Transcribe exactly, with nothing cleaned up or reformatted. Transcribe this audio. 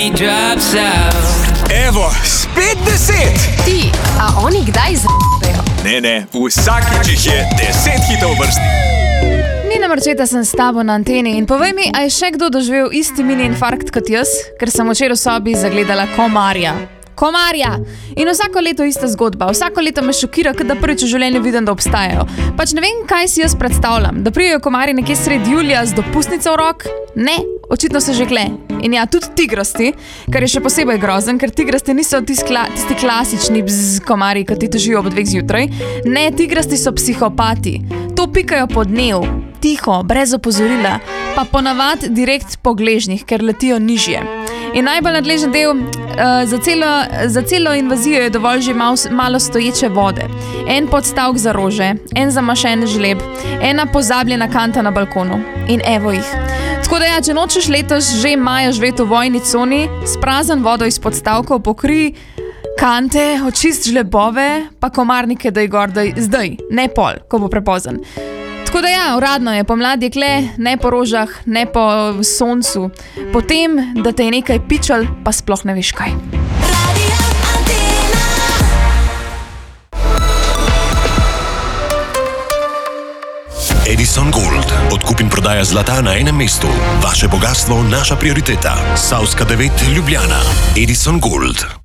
Evo, spet deset! Ti, a oni kdaj z***ejo? Ne, ne, vsakič jih je deset hitov vrsti. Nina Marčeta sem s tabo na anteni in povej mi, a je še kdo doživel isti mini infarkt kot jaz, ker sem včeraj v sobi zagledala komarja. Komarja! In vsako leto ista zgodba, vsako leto me šokira, kot da prvič v življenju vidim, da obstajajo. Pač ne vem, kaj si jaz predstavljam, da prijejo komarji nekje sredi julija z dopustnico v rok? Ne, očitno se že gle. In ja, tudi tigrasti, kar je še posebej grozen, ker tigrasti niso tisti, kla, tisti klasični bzz komarji, ki ti težijo ob dveh zjutraj. Ne, tigrasti so psihopati. To pikajo po dnevu, tiho, brez opozorila, pa ponavad direkt po gležnjih, ker letijo nižje. In najbolj nadležen del, uh, za, celo, za celo invazijo je dovolj že mal, malo stoječe vode. En podstavek za rože, en zamašen žleb, ena pozabljena kanta na balkonu. In evo jih. Tako da ja, če nočeš letos že maja živeti v vojni coni, s prazen vodo iz podstavkov pokri kante, očist žlebove, pa komarnike daj gor, daj zdaj, ne pol, ko bo prepozen. Tako da ja, uradno je, pomlad je kle, ne po rožah, ne po soncu. Potem, da te je nekaj pičal, pa sploh ne veš kaj. Edison Gold. Odkup in prodaja zlata na enem mestu. Vaše bogatstvo, naša prioriteta. Savska devet, Ljubljana. Edison Gold.